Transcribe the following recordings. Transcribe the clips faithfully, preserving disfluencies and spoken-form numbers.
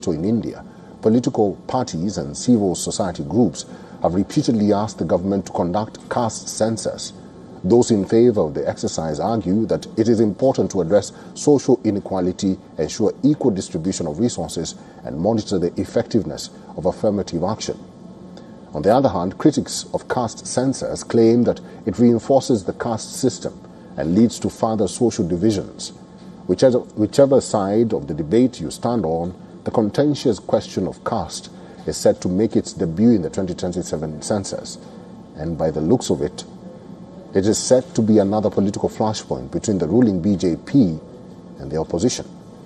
in India, political parties and civil society groups have repeatedly asked the government to conduct caste census. Those in favor of the exercise argue that it is important to address social inequality, ensure equal distribution of resources, and monitor the effectiveness of affirmative action. On the other hand, critics of caste census claim that it reinforces the caste system and leads to further social divisions. Whichever, whichever side of the debate you stand on, the contentious question of caste is set to make its debut in the twenty twenty-seven census, and by the looks of it, it is set to be another political flashpoint between the ruling B J P and the opposition.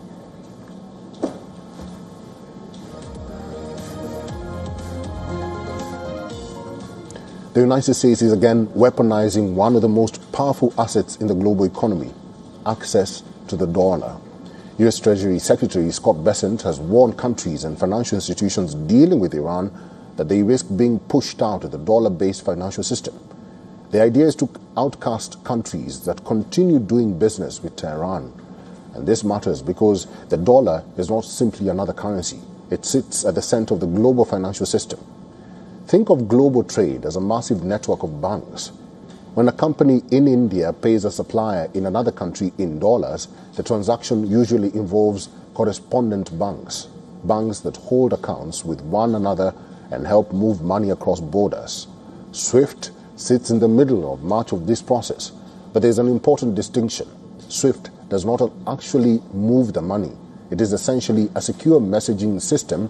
The United States is again weaponizing one of the most powerful assets in the global economy, access to the dollar. U S Treasury Secretary Scott Bessent has warned countries and financial institutions dealing with Iran that they risk being pushed out of the dollar-based financial system. The idea is to outcast countries that continue doing business with Tehran. And this matters because the dollar is not simply another currency. It sits at the center of the global financial system. Think of global trade as a massive network of banks. When a company in India pays a supplier in another country in dollars, the transaction usually involves correspondent banks, banks that hold accounts with one another and help move money across borders. SWIFT sits in the middle of much of this process, but there is an important distinction. SWIFT does not actually move the money. It is essentially a secure messaging system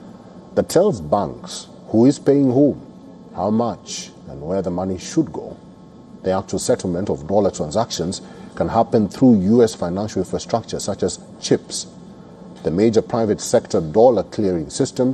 that tells banks who is paying whom, how much, and where the money should go. The actual settlement of dollar transactions can happen through U S financial infrastructure such as CHIPS, the major private sector dollar clearing system,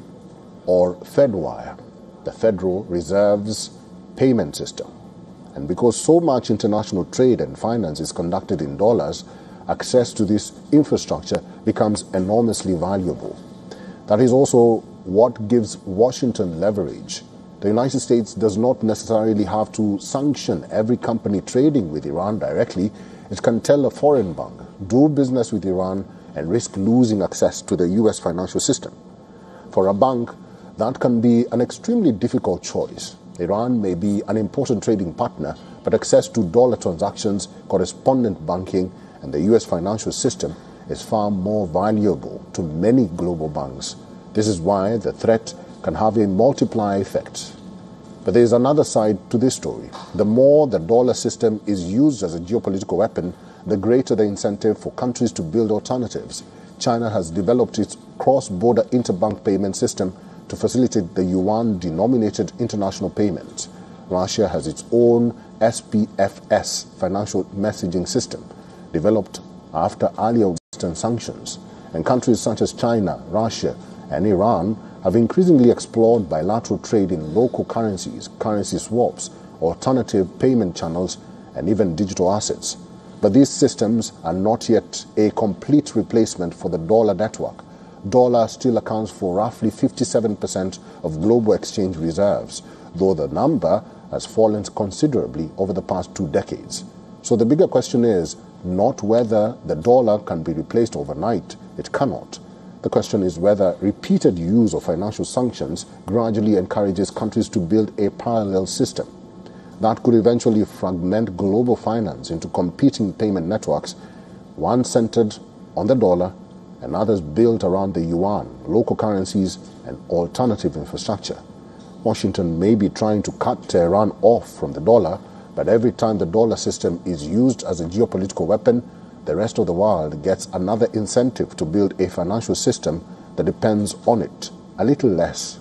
or FedWire, the Federal Reserve's payment system. And because so much international trade and finance is conducted in dollars, access to this infrastructure becomes enormously valuable. That is also what gives Washington leverage. The United States does not necessarily have to sanction every company trading with Iran directly. It can tell a foreign bank, do business with Iran and risk losing access to the U S financial system. For a bank, that can be an extremely difficult choice. Iran may be an important trading partner, but access to dollar transactions, correspondent banking, and the U S financial system is far more valuable to many global banks. This is why the threat can have a multiplier effect. But there is another side to this story. The more the dollar system is used as a geopolitical weapon, the greater the incentive for countries to build alternatives. China has developed its cross-border interbank payment system to facilitate the yuan-denominated international payments. Russia has its own S P F S financial messaging system, developed after earlier Western sanctions. And countries such as China, Russia, and Iran have increasingly explored bilateral trade in local currencies, currency swaps, alternative payment channels, and even digital assets. But these systems are not yet a complete replacement for the dollar network. Dollar still accounts for roughly fifty-seven percent of global exchange reserves, though the number has fallen considerably over the past two decades. So the bigger question is not whether the dollar can be replaced overnight. It cannot. The question is whether repeated use of financial sanctions gradually encourages countries to build a parallel system that could eventually fragment global finance into competing payment networks, one centered on the dollar and others built around the yuan, local currencies, and alternative infrastructure. Washington may be trying to cut Tehran off from the dollar, but every time the dollar system is used as a geopolitical weapon, the rest of the world gets another incentive to build a financial system that depends on it a little less.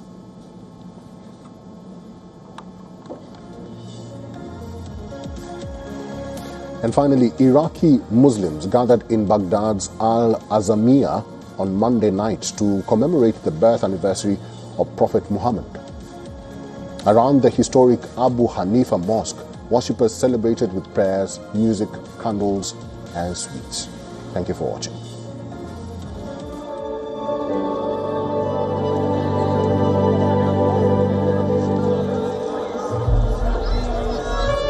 And finally, Iraqi Muslims gathered in Baghdad's Al-Azamiya on Monday night to commemorate the birth anniversary of Prophet Muhammad. Around the historic Abu Hanifa Mosque, worshippers celebrated with prayers, music, candles, and sweets. Thank you for watching.